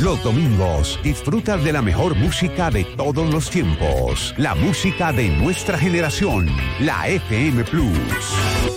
Los domingos disfruta de la mejor música de todos los tiempos. La música de nuestra generación. La FM Plus.